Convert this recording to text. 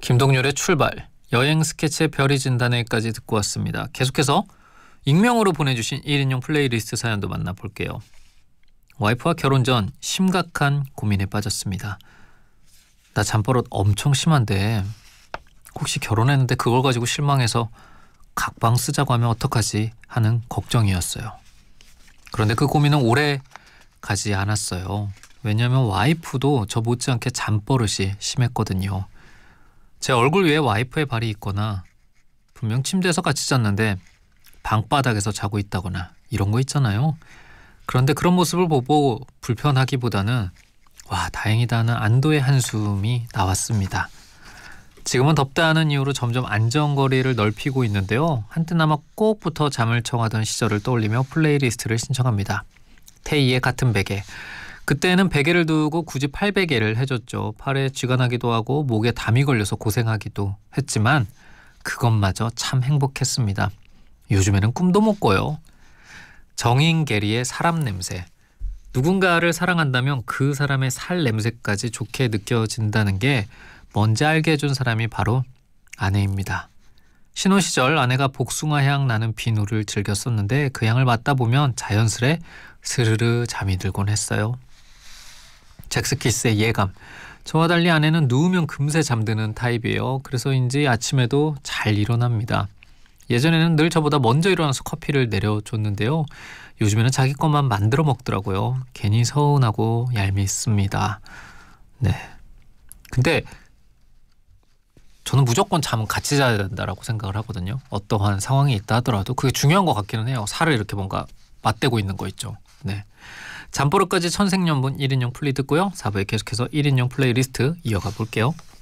김동률의 출발, 여행 스케치의 별이 진다네까지 듣고 왔습니다. 계속해서 익명으로 보내주신 1인용 플레이리스트 사연도 만나볼게요. 와이프와 결혼 전 심각한 고민에 빠졌습니다. 나 잠버릇 엄청 심한데 혹시 결혼했는데 그걸 가지고 실망해서 각방 쓰자고 하면 어떡하지 하는 걱정이었어요. 그런데 그 고민은 오래 가지 않았어요. 왜냐하면 와이프도 저 못지않게 잠버릇이 심했거든요. 제 얼굴 위에 와이프의 발이 있거나 분명 침대에서 같이 잤는데 방바닥에서 자고 있다거나 이런 거 있잖아요. 그런데 그런 모습을 보고 불편하기보다는 와, 다행이다 하는 안도의 한숨이 나왔습니다. 지금은 덥다는 이유로 점점 안전거리를 넓히고 있는데요. 한때나마 꼭 붙어 잠을 청하던 시절을 떠올리며 플레이리스트를 신청합니다. 태희의 같은 베개. 그때는 베개를 두고 굳이 팔베개를 해줬죠. 팔에 쥐가 나기도 하고 목에 담이 걸려서 고생하기도 했지만 그것마저 참 행복했습니다. 요즘에는 꿈도 못 꿔요. 정인 게리의 사람 냄새. 누군가를 사랑한다면 그 사람의 살 냄새까지 좋게 느껴진다는 게 뭔지 알게 해준 사람이 바로 아내입니다. 신혼 시절 아내가 복숭아 향 나는 비누를 즐겨 썼는데 그 향을 맡다 보면 자연스레 스르르 잠이 들곤 했어요. 잭스키스의 예감. 저와 달리 아내는 누우면 금세 잠드는 타입이에요. 그래서인지 아침에도 잘 일어납니다. 예전에는 늘 저보다 먼저 일어나서 커피를 내려줬는데요. 요즘에는 자기 것만 만들어 먹더라고요. 괜히 서운하고 얄밉습니다. 네. 근데 저는 무조건 잠은 같이 자야 된다라고 생각을 하거든요. 어떠한 상황이 있다 하더라도 그게 중요한 것 같기는 해요. 살을 이렇게 뭔가 맞대고 있는 거 있죠. 네. 잠버릇까지 천생연분 1인용 플리 듣고요. 4부에 계속해서 1인용 플레이리스트 이어가 볼게요.